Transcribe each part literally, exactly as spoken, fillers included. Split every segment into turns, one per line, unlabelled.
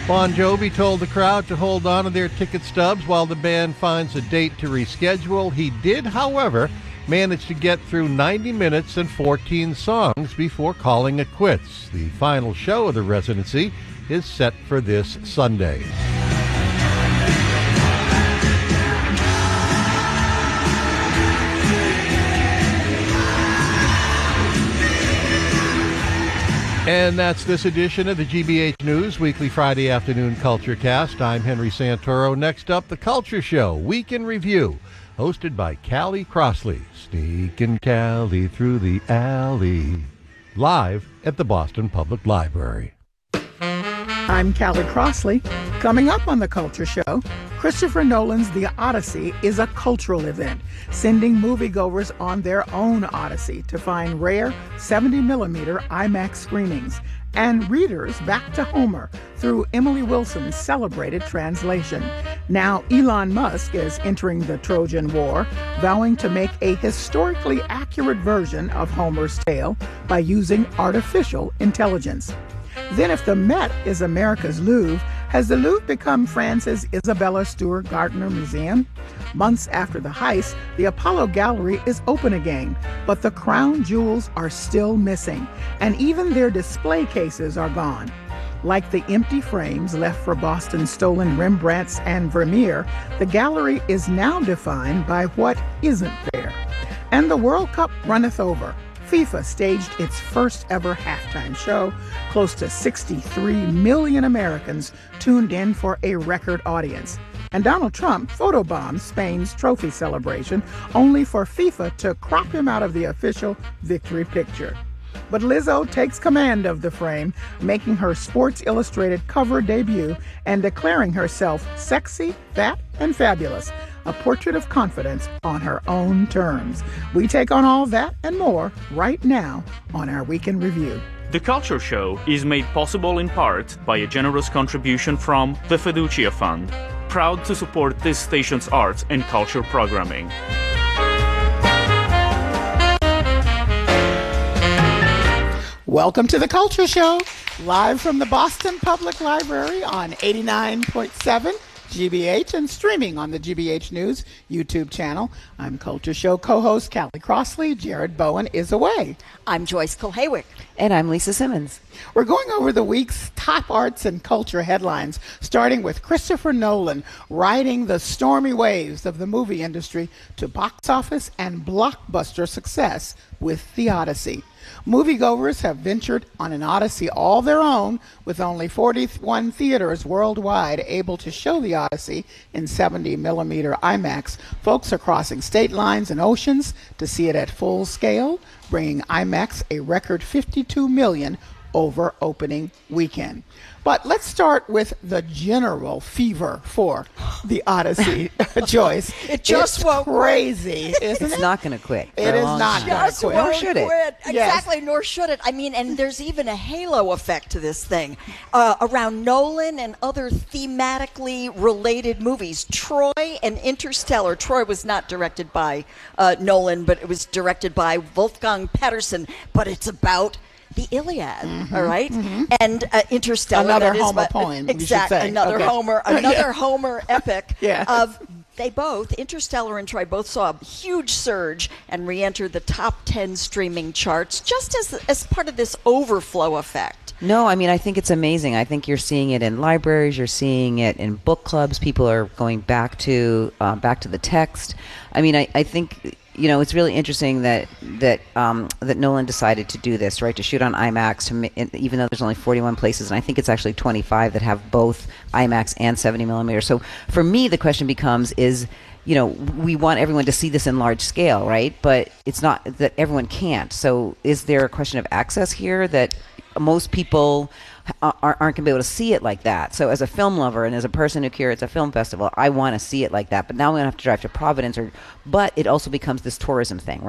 Bon Jovi told the crowd to hold on to their ticket stubs while the band finds a date to reschedule. He did, however, manage to get through ninety minutes and fourteen songs before calling it quits. The final show of the residency is set for this Sunday. And that's this edition of the G B H News Weekly Friday Afternoon Culture Cast. I'm Henry Santoro. Next up, The Culture Show, Week in Review, hosted by Callie Crossley. Sneaking Callie through the alley. Live at the Boston Public Library.
I'm Callie Crossley. Coming up on The Culture Show, Christopher Nolan's The Odyssey is a cultural event, sending moviegoers on their own odyssey to find rare seventy millimeter IMAX screenings, and readers back to Homer through Emily Wilson's celebrated translation. Now Elon Musk is entering the Trojan War, vowing to make a historically accurate version of Homer's tale by using artificial intelligence. Then if the Met is America's Louvre, has the Louvre become France's Isabella Stewart Gardner Museum? Months after the heist, the Apollo Gallery is open again, but the crown jewels are still missing, and even their display cases are gone. Like the empty frames left for Boston's stolen Rembrandts and Vermeer, the gallery is now defined by what isn't there. And the World Cup runneth over. FIFA staged its first ever halftime show. Close to sixty-three million Americans tuned in for a record audience. And Donald Trump photobombed Spain's trophy celebration, only for FIFA to crop him out of the official victory picture. But Lizzo takes command of the frame, making her Sports Illustrated cover debut and declaring herself sexy, fat, and fabulous. A portrait of confidence on her own terms. We take on all that and more right now on our Week in Review.
The Culture Show is made possible in part by a generous contribution from the Fiducia Fund, proud to support this station's arts and culture programming.
Welcome to The Culture Show, live from the Boston Public Library on eighty-nine point seven G B H and streaming on the G B H News YouTube channel. I'm Culture Show co-host Callie Crossley. Jared Bowen is away.
I'm Joyce Kulhawick.
And I'm Lisa Simmons.
We're going over the week's top arts and culture headlines, starting with Christopher Nolan riding the stormy waves of the movie industry to box office and blockbuster success with The Odyssey. Moviegoers have ventured on an odyssey all their own, with only forty-one theaters worldwide able to show The Odyssey in seventy millimeter IMAX. Folks are crossing state lines and oceans to see it at full scale, bringing IMAX a record fifty-two million over opening weekend. But let's start with the general fever for The Odyssey, Joyce.
It just
it's
won't
crazy, isn't
It's
it?
not going to quit. for
It
a
is
long
not
time.
gonna
Just
quit.
won't
Nor should it.
quit.
Yes.
Exactly, nor should it. I mean, and there's even a halo effect to this thing uh, around Nolan and other thematically related movies. Troy and Interstellar. Troy was not directed by uh, Nolan, but it was directed by Wolfgang Petersen. But it's about the Iliad, mm-hmm, all right? Mm-hmm. And uh, Interstellar.
Another
that is,
Homer
but,
poem, you should
Exactly,
say.
another
Okay.
Homer, another Homer epic
Yeah.
of. They both, Interstellar and Troy, both saw a huge surge and re-entered the top ten streaming charts just as as part of this overflow effect.
No, I mean, I think it's amazing. I think you're seeing it in libraries. You're seeing it in book clubs. People are going back to uh, back to the text. I mean, I, I think, you know, it's really interesting that that um, that Nolan decided to do this, right? To shoot on IMAX, to ma- even though there's only forty-one places, and I think it's actually twenty-five that have both IMAX and seventy millimeter. So for me, the question becomes: is you know, we want everyone to see this in large scale, right? But it's not that everyone can't. So is there a question of access here that most people aren't going to be able to see it like that? So as a film lover and as a person who curates a film festival, I want to see it like that. But now I'm going to have to drive to Providence. Or, but it also becomes this tourism thing, right?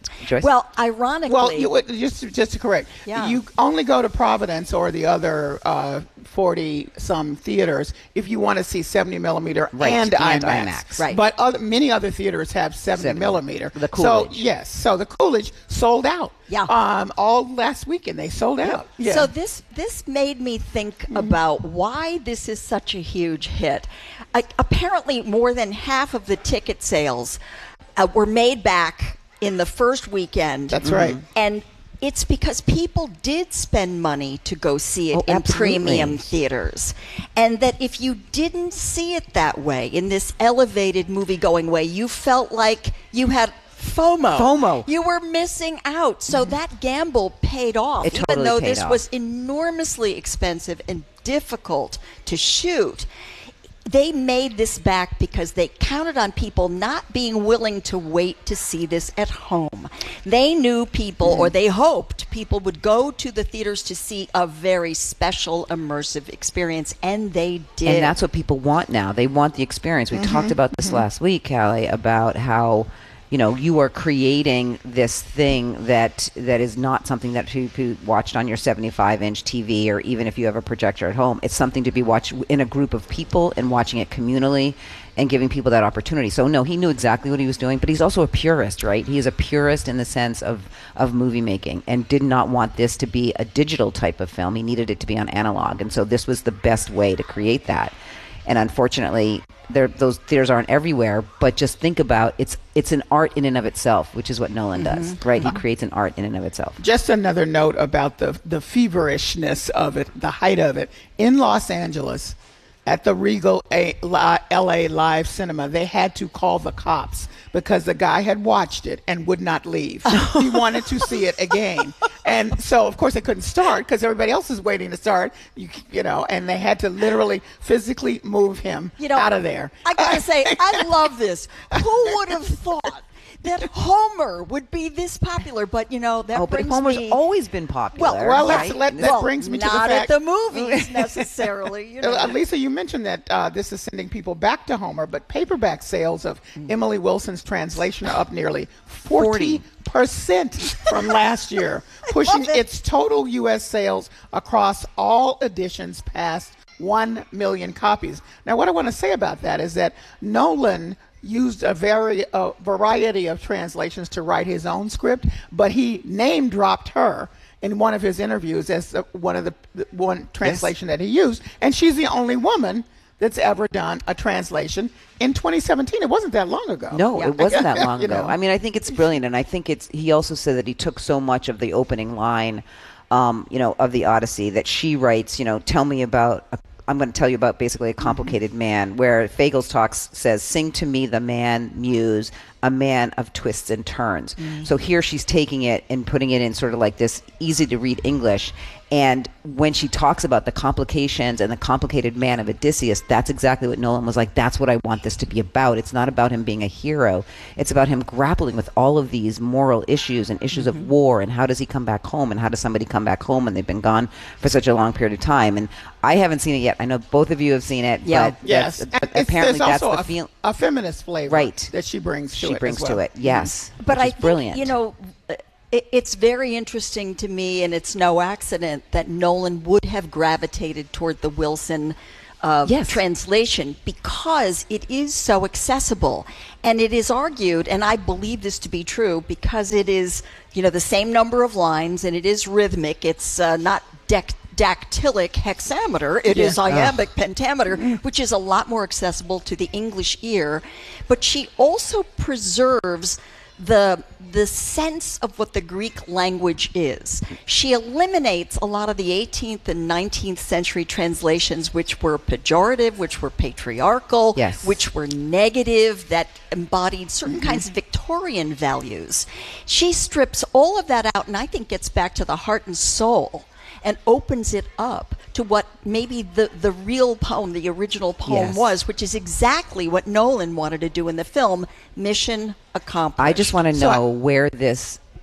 Joyce?
Well, ironically,
Well, you, would- just just to correct,
Yeah.
you only go to Providence or the other uh, forty some theaters if you want to see seventy millimeter
Right,
and,
and
IMAX.
IMAX.
Right.
But other, many other theaters have seventy
seventy.
millimeter.
The
So
Coolidge.
yes, so the Coolidge sold out.
Yeah.
Um, all last weekend they sold out. Yeah.
So this this made me think
Mm-hmm.
about why this is such a huge hit. Uh, apparently, more than half of the ticket sales uh, were made back in the first weekend.
That's right.
And it's because people did spend money to go see it
Oh,
in
absolutely.
premium theaters. And that if you didn't see it that way, in this elevated movie-going way, you felt like you had FOMO.
FOMO.
You were missing out. So that gamble paid off.
It
even
totally
though
paid
this
off.
was enormously expensive and difficult to shoot. They made this back because they counted on people not being willing to wait to see this at home. They knew people, or they hoped people would go to the theaters to see a very special, immersive experience, and they did.
And that's what people want now. They want the experience. We talked about this last week, Callie, about how, you know, you are creating this thing that that is not something that you, you watched on your seventy-five inch T V, or even if you have a projector at home. It's something to be watched in a group of people and watching it communally and giving people that opportunity. So no, he knew exactly what he was doing, but he's also a purist, right? He is a purist in the sense of, of movie making, and did not want this to be a digital type of film. He needed it to be on analog. And so this was the best way to create that. And unfortunately, there, those theaters aren't everywhere. But just think about it's it's an art in and of itself, which is what Nolan does, right? He creates an art in and of itself.
Just another note about the the feverishness of it, the height of it. In Los Angeles, at the Regal A- Li- L A Live Cinema, they had to call the cops because the guy had watched it and would not leave. He wanted to see it again. And so, of course, they couldn't start because everybody else is waiting to start, you, you know, and they had to literally physically move him
you know,
out of there.
I gotta say, I love this. Who would have thought that Homer would be this popular? But you know, that
Oh, but
brings
Homer's
me.
always been popular.
Well, well, let's-
right?
let- that
well,
brings me to the
not
fact-
at the movies necessarily. You know.
Uh, Lisa, you mentioned that uh, this is sending people back to Homer, but paperback sales of Emily Wilson's translation are up nearly forty percent from last year, pushing
it.
its total U S sales across all editions past one million copies. Now, what I want to say about that is that Nolan used a very uh, variety of translations to write his own script, but he name dropped her in one of his interviews as uh, one of the, the one translation that he used, and she's the only woman that's ever done a translation in twenty seventeen. It wasn't that long ago.
No, it wasn't that long
You
ago.
know.
I mean, I think it's brilliant, and I think it's. He also said that he took so much of the opening line, um, you know, of the Odyssey that she writes. You know, tell me about. A, I'm going to tell you about basically a complicated man. Where Fagles talks says, "Sing to me the man muse, a man of twists and turns."
Mm.
So here she's taking it and putting it in sort of like this easy to read English. And when she talks about the complications and the complicated man of Odysseus, that's exactly what Nolan was like. That's what I want this to be about. It's not about him being a hero. It's about him grappling with all of these moral issues and issues
Mm-hmm.
of war, and how does he come back home, and how does somebody come back home when they've been gone for such a long period of time. And I haven't seen it yet. I know both of you have seen it.
Yeah.
But
Yes,
that's-
and it's,
apparently
there's
that's
also
the
a,
feel.
a feminist flavor
Right.
that she brings to
She
it.
brings
as
to
well.
it. Yes,
But
which
I
is
think,
brilliant.
you know, it, it's very interesting to me, and it's no accident that Nolan would have gravitated toward the Wilson uh,
Yes.
translation because it is so accessible. And it is argued, and I believe this to be true, because it is, you know, the same number of lines, and it is rhythmic. It's uh, not dec- dactylic hexameter. It is iambic pentameter, which is a lot more accessible to the English ear. But she also preserves the the sense of what the Greek language is. She eliminates a lot of the eighteenth and nineteenth century translations, which were pejorative, which were patriarchal,
Yes.
which were negative, that embodied certain kinds of Victorian values. She strips all of that out, and I think gets back to the heart and soul and opens it up to what maybe the, the real poem, the original poem
Yes.
was, which is exactly what Nolan wanted to do in the film. Mission accomplished.
I just want to
So
know
I-
where this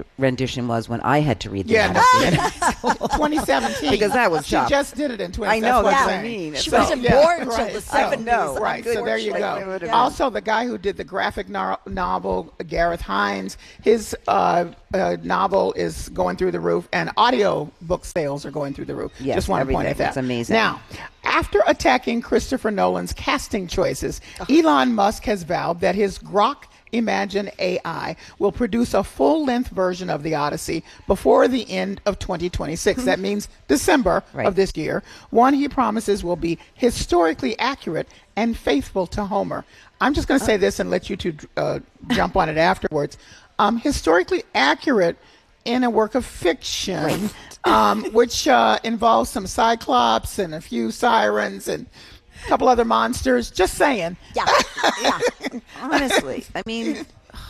rendition was when I had to read the
Yeah,
Odyssey.
twenty seventeen.
Because that was
She
tough.
just did it in twenty.
I know,
that's,
that's
what
what I
I'm saying.
mean.
She
So-
wasn't
yeah,
born until
right.
the
So-
seventies.
no,
Right, so there you
unfortunately. It
go.
would've been-
Also, the guy who did the graphic no- novel, Gareth Hines, his uh, uh, novel is going through the roof, and audio book sales are going through the roof.
Yes,
Just want to point
everything.
at that.
It's amazing.
Now, after attacking Christopher Nolan's casting choices, Elon Musk has vowed that his Grok Imagine A I will produce a full-length version of the Odyssey before the end of twenty twenty-six. That means December
Right.
of this year. One he promises will be historically accurate and faithful to Homer. I'm just going to say this and let you two uh, jump on it afterwards. Um, historically accurate in a work of fiction, um, which uh, involves some cyclops and a few sirens and a couple other monsters. Just saying.
Yeah, yeah.
Honestly, I mean,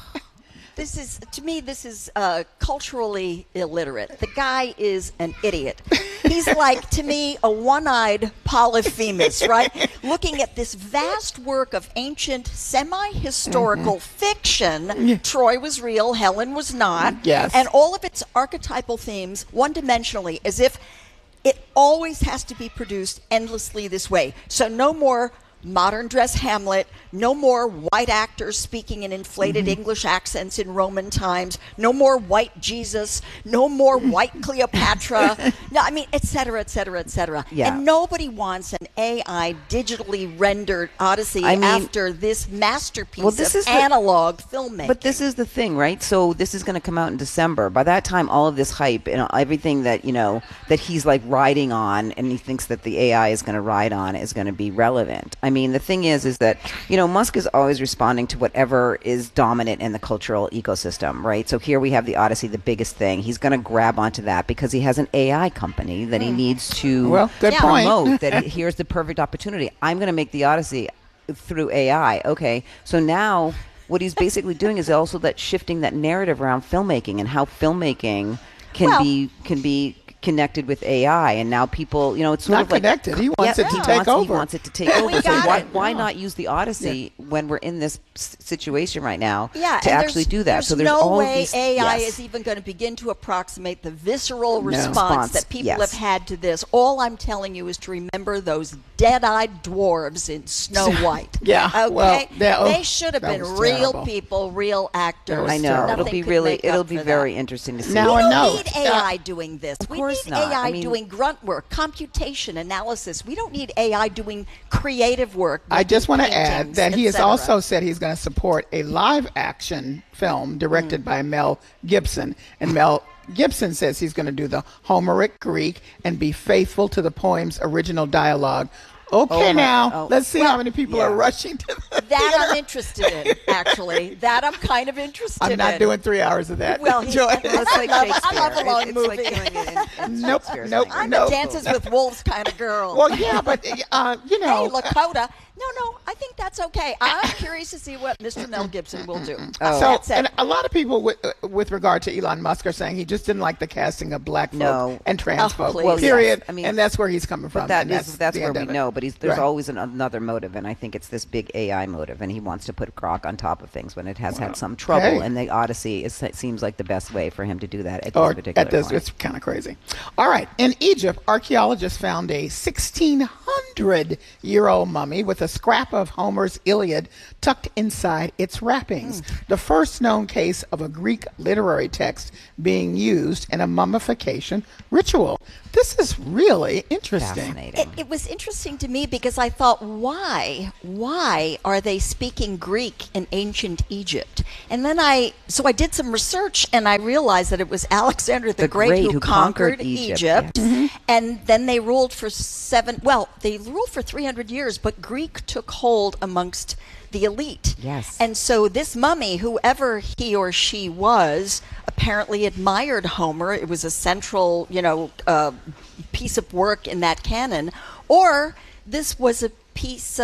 This is, to me, this is uh, culturally illiterate. The guy is an idiot. He's like, to me, a one-eyed Polyphemus, right? Looking at this vast work of ancient, semi-historical fiction. Troy was real, Helen was not.
Yes.
And all of its archetypal themes, one-dimensionally, as if it always has to be produced endlessly this way. So no more modern dress Hamlet, no more white actors speaking in inflated
Mm-hmm.
English accents in Roman times, no more white Jesus, no more white Cleopatra, no, I mean, et cetera, et cetera, et cetera.
Yeah.
And nobody wants an A I digitally rendered Odyssey
I mean-
after this masterpiece
Well, this
of
is the-
analog filmmaking.
but this is the thing, right? So this is going to come out in December. By that time, all of this hype and everything that, you know, that he's like riding on and he thinks that the A I is going to ride on is going to be relevant. I mean, the thing is, is that, you know, Musk is always responding to whatever is dominant in the cultural ecosystem, right? So here we have the Odyssey, the biggest thing. He's going to grab onto that because he has an A I company that he needs to
Well, good
Yeah.
point.
promote. That here's the perfect opportunity. I'm going to make the Odyssey through A I. Okay, so now what he's basically doing is also that shifting that narrative around filmmaking and how filmmaking can
Well-
be can be connected with A I, and now people, you know, it's sort
Not
of like
connected. He wants
Yeah,
it to
he
take
wants,
over.
He wants it to take
We
over. So
got
why,
it.
why
Yeah.
not use the Odyssey when we're in this s- situation right now
Yeah,
to
and
actually
there's,
do that?
There's
So there's
no
all
way
these,
A I
yes.
is even going to begin to approximate the visceral
No.
response,
Response,
that people
yes.
have had to this. All I'm telling you is to remember those dead-eyed dwarves in Snow White.
Yeah,
okay.
well, that- oh,
they should have
that
been
was
real
terrible.
people, real actors.
I know
terrible.
it'll
Nothing
be
could
really
make
it'll
up
be
for
very
that.
interesting to see.
Now
We
I
don't
know.
need A I doing this.
Of
we
course
need
not.
A I
I mean-
doing grunt work, computation, analysis. We don't need A I doing creative work.
I just want to
paintings,
add that he
et
has
cetera.
also said he's going to support a live action film directed
Mm.
by Mel Gibson. And Mel Gibson says he's going to do the Homeric Greek and be faithful to the poem's original dialogue. Okay,
Oh my-
now
oh.
let's see how many people
yeah.
are rushing to the
That I'm
theater.
interested in, actually. That I'm kind of interested in.
I'm not doing three hours of that.
Well, he-
Joy.
It's like
I love-
Shakespeare.
I love a long
It- it's
movie.
like doing it in, in
Nope,
Shakespeare or
nope,
something.
I'm
no.
a Dances with Wolves kind of girl.
Well, yeah, but uh, you
Hey,
know,
Lakota. No, no, I think that's okay. I'm curious to see what Mister Mel Gibson will do.
Oh.
so
That's it.
and a lot of people with, uh, with regard to Elon Musk are saying he just didn't like the casting of black folk
No.
and trans
Oh,
folk.
please. Well,
period.
yes. I mean,
and that's where he's coming from.
But that
and
is
that's,
that's
the
where
end
we
of it.
know. But he's, there's
Right.
always an, another motive, and I think it's this big A I motive, and he wants to put Grok on top of things when it has had some trouble.
Hey.
And the Odyssey is, it seems like the best way for him to do that at
Or
this particular
at this,
point.
it's kind of crazy. All right. In Egypt, archaeologists found a sixteen hundred year old mummy with a scrap of Homer's Iliad tucked inside its wrappings.
Hmm.
The first known case of a Greek literary text being used in a mummification ritual. This is really interesting.
Fascinating.
It, it was interesting to me because I thought, why, why are they speaking Greek in ancient Egypt? And then I, so I did some research and I realized that it was Alexander the,
The
Great,
Great
who,
who
conquered,
conquered Egypt,
Egypt,
yes.
and then they ruled for seven. Well, they ruled for three hundred years, but Greek took hold amongst the elite.
Yes.
And so this mummy, whoever he or she was, apparently admired Homer. It was a central, you know, uh, piece of work in that canon. Or this was a piece of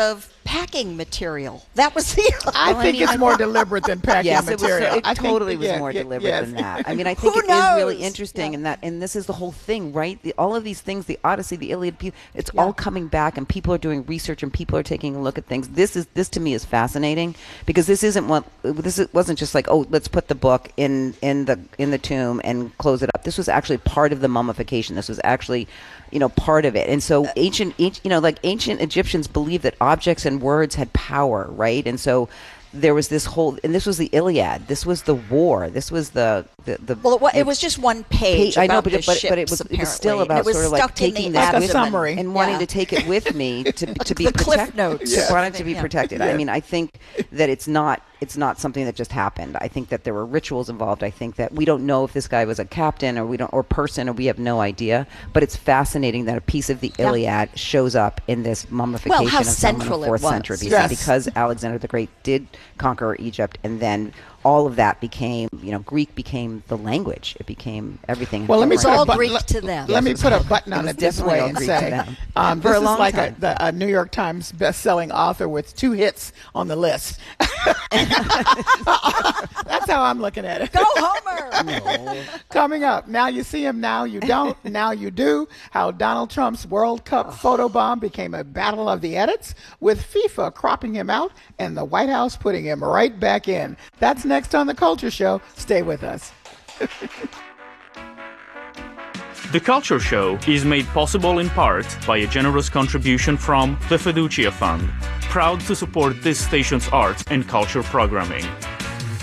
packing material. That was the.
I
Well, I
think
mean,
it's
I
more
thought-
deliberate than packing
Yes, it was.
material.
It
I think-
totally was
yeah,
more
yeah,
deliberate
yes.
than that. I mean, I think
Who
it is really
knows?
interesting,
Yeah.
and that, and this is the whole thing, right? The, all of these things, the Odyssey, the Iliad, pe- it's
Yeah.
all coming back, and people are doing research, and people are taking a look at things. This is this to me is fascinating because this isn't what this is, wasn't just like, oh, let's put the book in in the in the tomb and close it up. This was actually part of the mummification. This was actually, you know, part of it. And so ancient, ancient you know, like ancient Egyptians believed that objects and words had power, right? And so there was this whole, and this was the Iliad. This was the war. This was the the. the
Well, it, wa-
the
it was just one page.
I know,
about
but
the
it, but,
ships,
but it was it was still
apparently, and
about
it was
sort of like
stuck in the
taking that
Like a
with
summary.
and wanting
Yeah.
to take it with me to to be
The cliff
protected.
notes.
Yeah.
Wanting to be
Yeah.
protected. I mean, I think that it's not it's not something that just happened. I think that there were rituals involved. I think that we don't know if this guy was a captain or we don't or person or we have no idea. But it's fascinating that a piece of the
Yeah.
Iliad shows up in this mummification
Well, how
of someone in
central
the
it
fourth
was.
century B C
Yes.
because Alexander the Great did conquer Egypt, and then all of that became, you know, Greek became the language. It became everything.
Well, let me
It's
put
all
a button.
Greek
let,
to them.
Let me
Yes,
put a
it
button on
was
it this
definitely
way
all
and
Greek to
say,
them.
um,
For
this
a
is
long
like a,
time.
the, a New York Times best-selling author with two hits on the list. That's how I'm looking at it.
Go Homer!
Coming up, now you see him, now you don't, now you do. How Donald Trump's World Cup photobomb became a battle of the edits, with FIFA cropping him out and the White House putting him right back in. That's next on The Culture Show. Stay with us.
The Culture Show is made possible in part by a generous contribution from the Fiducia Fund, proud to support this station's arts and culture programming.